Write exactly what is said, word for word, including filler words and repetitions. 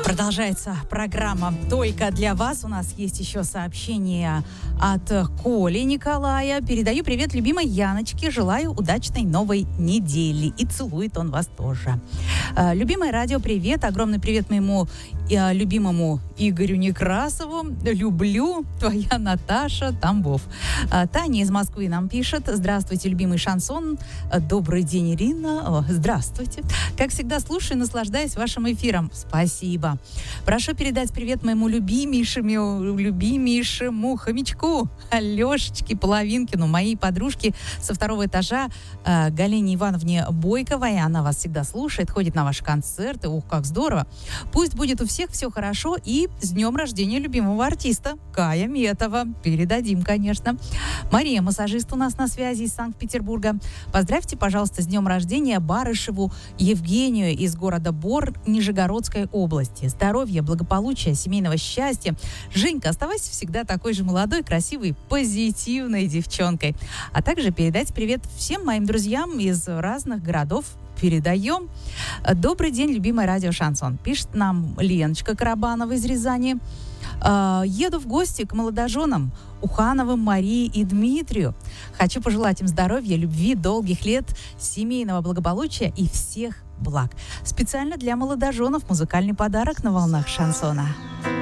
Продолжается программа «Только для вас». У нас есть еще сообщение от Коли Николая. Передаю привет любимой Яночке. Желаю удачной новой недели. И целует он вас тоже. Любимое радио, привет. Огромный привет моему любимому Игорю Некрасову. Люблю. Твоя Наташа Тамбов. Таня из Москвы нам пишет. Здравствуйте, любимый шансон. Добрый день, Ирина. О, здравствуйте. Как всегда, слушаю и наслаждаюсь вашим эфиром. Спасибо. Прошу передать привет моему любимейшему, любимейшему хомячку Алешечке Половинкину, моей подружке со второго этажа э, Галине Ивановне Бойковой. Она вас всегда слушает, ходит на ваши концерты. Ух, как здорово. Пусть будет у всех все хорошо. И с днем рождения любимого артиста Кая Метова. Передадим, конечно. Мария, массажист у нас на связи из Санкт-Петербурга. Поздравьте, пожалуйста, с днем рождения Барышеву Евгению из города Бор Нижегородской области. Здоровья, благополучия, семейного счастья. Женька, оставайся всегда такой же молодой, красивой, позитивной девчонкой. А также передать привет всем моим друзьям из разных городов. Передаем. Добрый день, любимое радио «Шансон». Пишет нам Леночка Карабанова из Рязани. Еду в гости к молодоженам Ухановым Марии и Дмитрию. Хочу пожелать им здоровья, любви, долгих лет, семейного благополучия и всех благ. Специально для молодоженов музыкальный подарок на волнах шансона.